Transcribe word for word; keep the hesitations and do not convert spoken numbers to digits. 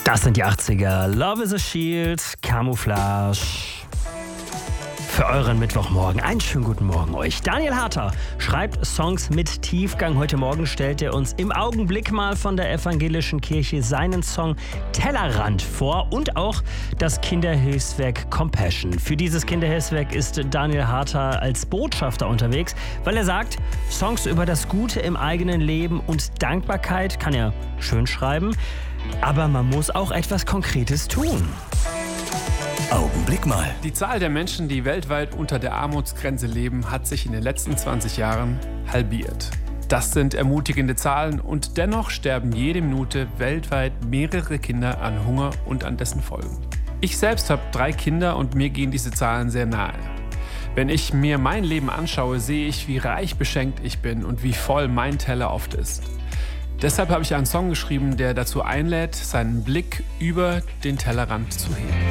Das sind die achtziger. Love is a Shield, Camouflage. Für euren Mittwochmorgen. Einen schönen guten Morgen euch. Daniel Harter schreibt Songs mit Tiefgang. Heute Morgen stellt er uns im Augenblick mal von der evangelischen Kirche seinen Song Tellerrand vor und auch das Kinderhilfswerk Compassion. Für dieses Kinderhilfswerk ist Daniel Harter als Botschafter unterwegs, weil er sagt, Songs über das Gute im eigenen Leben und Dankbarkeit kann er schön schreiben, aber man muss auch etwas Konkretes tun. Augenblick mal. Die Zahl der Menschen, die weltweit unter der Armutsgrenze leben, hat sich in den letzten zwanzig Jahren halbiert. Das sind ermutigende Zahlen und dennoch sterben jede Minute weltweit mehrere Kinder an Hunger und an dessen Folgen. Ich selbst habe drei Kinder und mir gehen diese Zahlen sehr nahe. Wenn ich mir mein Leben anschaue, sehe ich, wie reich beschenkt ich bin und wie voll mein Teller oft ist. Deshalb habe ich einen Song geschrieben, der dazu einlädt, seinen Blick über den Tellerrand zu heben.